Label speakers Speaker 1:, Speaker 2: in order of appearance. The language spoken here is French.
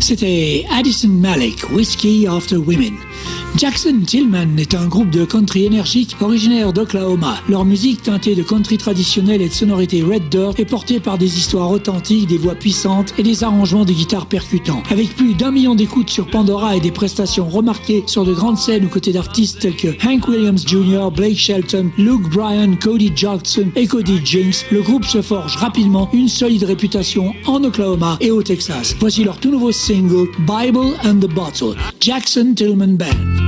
Speaker 1: C'était Addison Malik, Whiskey After Women. Jackson Tillman est un groupe de country énergique originaire d'Oklahoma. Leur musique teintée de country traditionnel et de sonorités Red Dirt est portée par des histoires authentiques, des voix puissantes et des arrangements de guitare percutants. Avec plus d'1 million d'écoutes sur Pandora et des prestations remarquées sur de grandes scènes aux côtés d'artistes tels que Hank Williams Jr., Blake Shelton, Luke Bryan, Cody Johnson et Cody Jinks, le groupe se forge rapidement une solide réputation en Oklahoma et au Texas. Voici leur tout nouveau single, Bible and the Bottle, Jackson Tillman Band.